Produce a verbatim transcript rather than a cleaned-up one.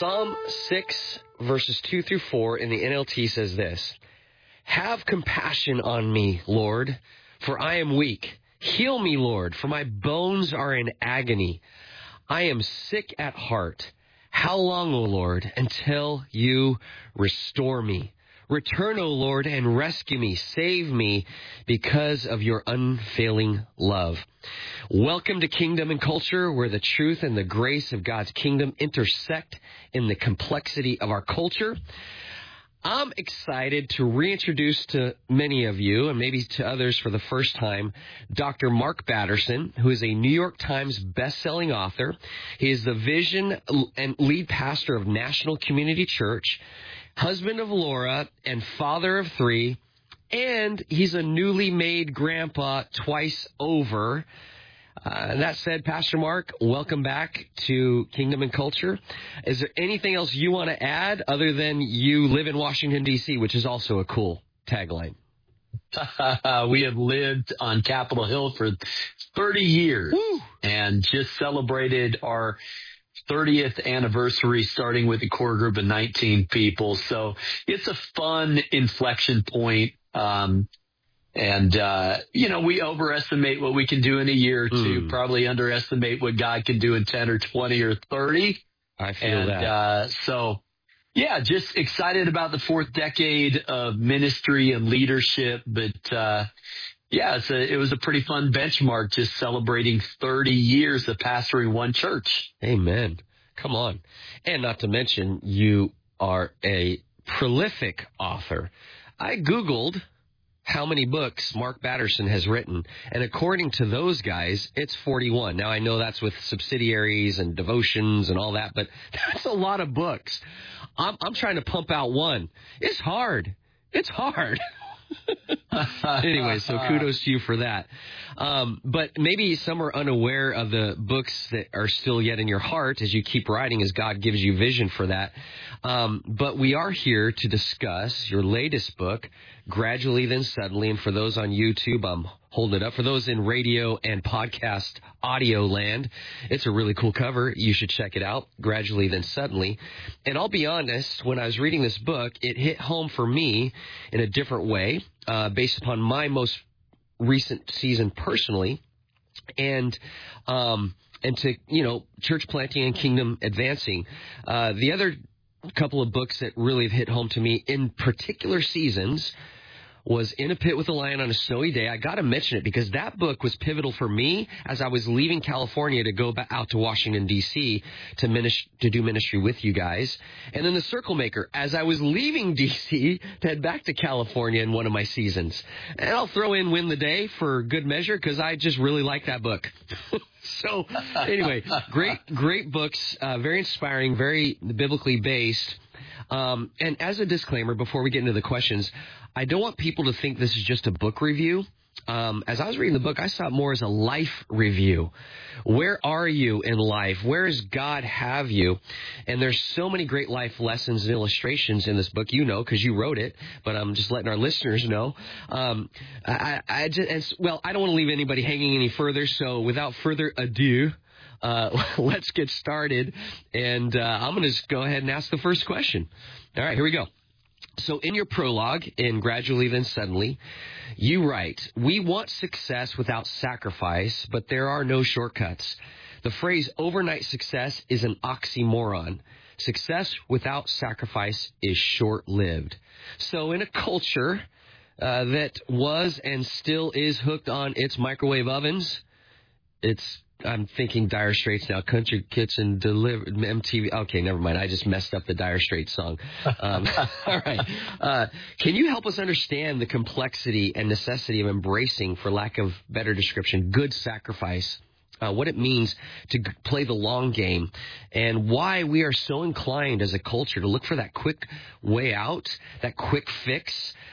Psalm six, verses two through four in the N L T says this: Have compassion on me, Lord, for I am weak. Heal me, Lord, for my bones are in agony. I am sick at heart. How long, O Lord, until you restore me? Return, O Lord, and rescue me. Save me because of your unfailing love. Welcome to Kingdom and Culture, where the truth and the grace of God's kingdom intersect in the complexity of our culture. I'm excited to reintroduce to many of you, and maybe to others for the first time, Doctor Mark Batterson, who is a New York Times best-selling author. He is the vision and lead pastor of National Community Church, husband of Laura, and father of three, and he's a newly made grandpa twice over. Uh, that said, Pastor Mark, welcome back to Kingdom and Culture. Is there anything else you want to add other than you live in Washington, D C, which is also a cool tagline? We have lived on Capitol Hill for thirty years. Woo. And just celebrated our thirtieth anniversary, starting with a core group of nineteen people. So it's a fun inflection point. Um, And, uh, you know, we overestimate what we can do in a year or two, mm. probably underestimate what God can do in ten or twenty or thirty. I feel and, that. Uh, so, yeah, just excited about the fourth decade of ministry and leadership. But, uh, yeah, it's a, it was a pretty fun benchmark, just celebrating thirty years of pastoring one church. Amen. Come on. And not to mention, you are a prolific author. I Googled how many books Mark Batterson has written, and according to those guys, it's forty-one. Now, I know that's with subsidiaries and devotions and all that, but that's a lot of books. I'm, I'm trying to pump out one. It's hard. It's hard. Anyway, so kudos to you for that. Um, but maybe some are unaware of the books that are still yet in your heart as you keep writing, as God gives you vision for that. Um, but we are here to discuss your latest book, Gradually Then Suddenly. And for those on YouTube, I'm holding it up. For those in radio and podcast audio land, it's a really cool cover. You should check it out, Gradually Then Suddenly. And I'll be honest, when I was reading this book, it hit home for me in a different way, uh, based upon my most recent season personally. And, um, and to, you know, church planting and kingdom advancing. Uh, the other couple of books that really have hit home to me in particular seasons was In a Pit with a Lion on a Snowy Day. I got to mention it because that book was pivotal for me as I was leaving California to go back out to Washington, D C to ministry, to do ministry with you guys. And then The Circle Maker as I was leaving D C to head back to California in one of my seasons. And I'll throw in Win the Day for good measure because I just really like that book. So anyway, great, great books, uh, very inspiring, very biblically based. Um, and as a disclaimer, before we get into the questions, I don't want people to think this is just a book review. Um, as I was reading the book, I saw it more as a life review. Where are you in life? Where does God have you? And there's so many great life lessons and illustrations in this book. You know, because you wrote it, but I'm just letting our listeners know. Um, I, I just, and, well, I don't want to leave anybody hanging any further. So without further ado, uh, let's get started. And uh, I'm going to just go ahead and ask the first question. All right, here we go. So in your prologue, in Gradually Then Suddenly, you write, "We want success without sacrifice, but there are no shortcuts. The phrase overnight success is an oxymoron. Success without sacrifice is short-lived." So in a culture uh, that was and still is hooked on its microwave ovens, it's I'm thinking Dire Straits now. Country Kitchen Deliver M T V. Okay, never mind. I just messed up the Dire Straits song. Um, all right. Uh, can you help us understand the complexity and necessity of embracing, for lack of better description, good sacrifice? Uh, what it means to g- play the long game, and why we are so inclined as a culture to look for that quick way out, that quick fix,